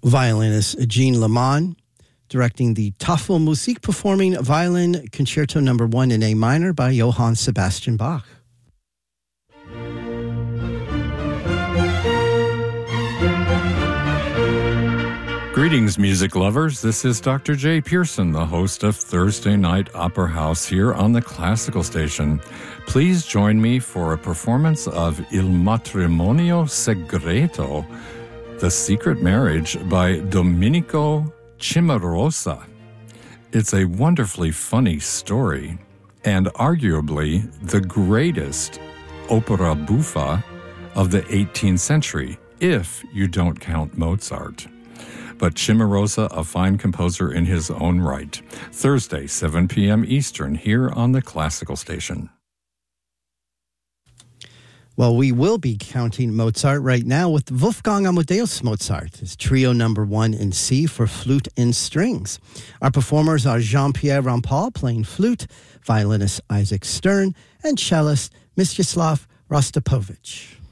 Violinist Jean Lamont, directing the Tafelmusik, performing Violin Concerto No. 1 in A minor by Johann Sebastian Bach. Greetings, music lovers. This is Dr. Jay Pearson, the host of Thursday Night Opera House here on the Classical Station. Please join me for a performance of Il Matrimonio Segreto, The Secret Marriage by Domenico Cimarosa. It's a wonderfully funny story and arguably the greatest opera buffa of the 18th century, if you don't count Mozart. But Cimarosa, a fine composer in his own right. Thursday, 7 p.m. Eastern, here on the Classical Station. Well, we will be counting Mozart right now with Wolfgang Amadeus Mozart, his Trio No. 1 in C for flute and strings. Our performers are Jean-Pierre Rampal playing flute, violinist Isaac Stern, and cellist Mstislav Rostropovich.